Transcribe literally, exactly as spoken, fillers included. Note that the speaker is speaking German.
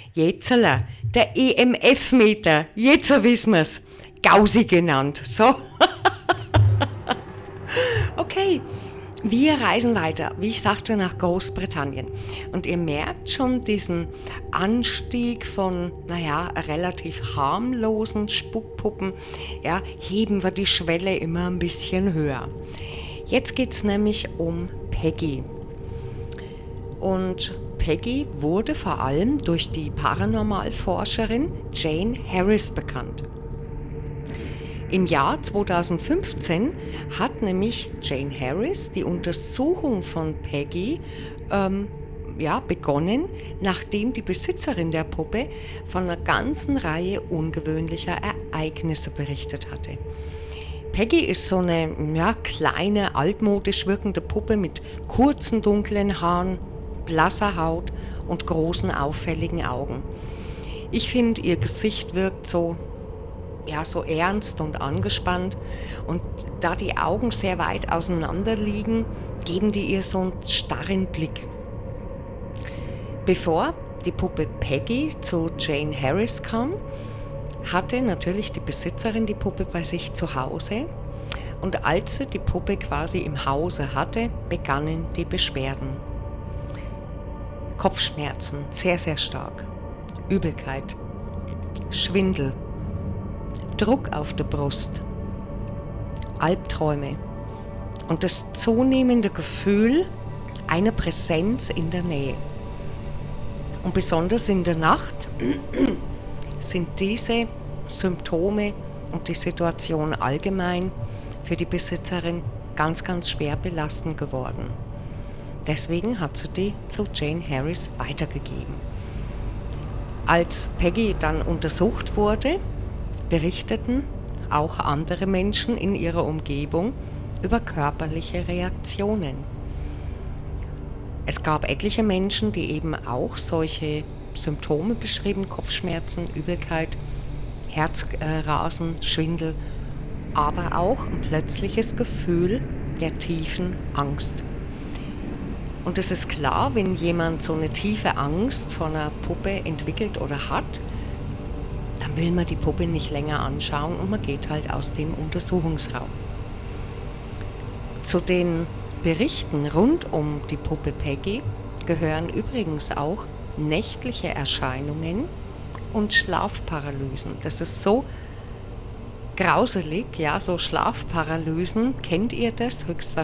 Jetzerler, der E M F-Meter, jetzt wissen wir's, Gausi genannt. So. Okay, wir reisen weiter, wie ich sagte, nach Großbritannien. Und ihr merkt schon diesen Anstieg von, naja, relativ harmlosen Spukpuppen. Ja, heben wir die Schwelle immer ein bisschen höher. Jetzt geht es nämlich um Peggy. Und Peggy wurde vor allem durch die Paranormalforscherin Jane Harris bekannt. Im Jahr zweitausendfünfzehn hat nämlich Jane Harris die Untersuchung von Peggy ähm, ja, begonnen, nachdem die Besitzerin der Puppe von einer ganzen Reihe ungewöhnlicher Ereignisse berichtet hatte. Peggy ist so eine ja, kleine, altmodisch wirkende Puppe mit kurzen, dunklen Haaren, blasser Haut und großen, auffälligen Augen. Ich finde, ihr Gesicht wirkt so ja, so ernst und angespannt, und da die Augen sehr weit auseinander liegen, geben die ihr so einen starren Blick. Bevor die Puppe Peggy zu Jane Harris kam, hatte natürlich die Besitzerin die Puppe bei sich zu Hause, und als sie die Puppe quasi im Hause hatte, begannen die Beschwerden. Kopfschmerzen, sehr, sehr stark, Übelkeit, Schwindel, Druck auf der Brust, Albträume und das zunehmende Gefühl einer Präsenz in der Nähe. Und besonders in der Nacht sind diese Symptome und die Situation allgemein für die Besitzerin ganz, ganz schwer belastend geworden. Deswegen hat sie die zu Jane Harris weitergegeben. Als Peggy dann untersucht wurde, berichteten auch andere Menschen in ihrer Umgebung über körperliche Reaktionen. Es gab etliche Menschen, die eben auch solche Symptome beschrieben: Kopfschmerzen, Übelkeit, Herzrasen, Schwindel, aber auch ein plötzliches Gefühl der tiefen Angst. Und es ist klar, wenn jemand so eine tiefe Angst vor einer Puppe entwickelt oder hat, dann will man die Puppe nicht länger anschauen und man geht halt aus dem Untersuchungsraum. Zu den Berichten rund um die Puppe Peggy gehören übrigens auch nächtliche Erscheinungen und Schlafparalysen. Das ist so grauselig, ja, so Schlafparalysen. Kennt ihr das? Höchstwahrscheinlich